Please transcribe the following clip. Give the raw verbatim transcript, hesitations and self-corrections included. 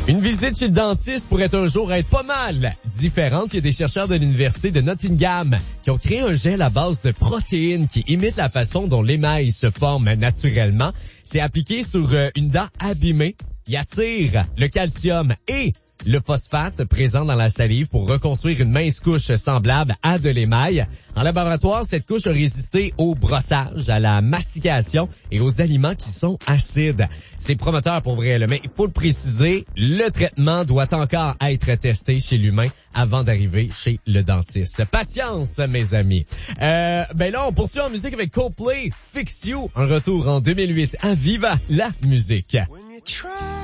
Une visite chez le dentiste pourrait un jour être pas mal différente. Il y a des chercheurs de l'université de Nottingham qui ont créé un gel à base de protéines qui imite la façon dont l'émail se forme naturellement. C'est appliqué sur une dent abîmée. Il attire le calcium et le phosphate présent dans la salive pour reconstruire une mince couche semblable à de l'émail. En laboratoire, cette couche a résisté au brossage, à la mastication et aux aliments qui sont acides. C'est prometteur pour vrai, là, mais il faut le préciser, le traitement doit encore être testé chez l'humain avant d'arriver chez le dentiste. Patience, mes amis. Euh, ben là, on poursuit en musique avec Coldplay, Fix You, un retour en deux mille huit à Viva la musique.